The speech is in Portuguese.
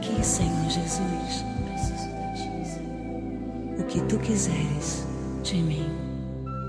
aqui, Senhor Jesus. O que tu quiseres de mim.